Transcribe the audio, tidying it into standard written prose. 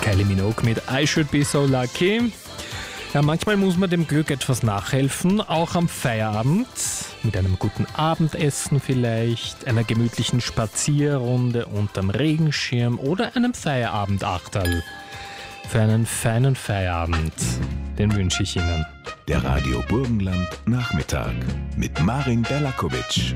Kylie Minogue mit I Should Be So Lucky. Ja, manchmal muss man dem Glück etwas nachhelfen, auch am Feierabend. Mit einem guten Abendessen vielleicht, einer gemütlichen Spazierrunde unterm Regenschirm oder einem Feierabendachterl. Für einen feinen Feierabend, den wünsche ich Ihnen. Der Radio Burgenland Nachmittag mit Marin Berlakovic.